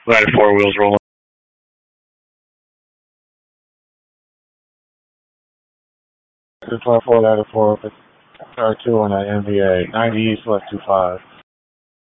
Ladder 4 wheels rolling. This 4 ladder 4, car 2 on that NVA, 90 East, left 25.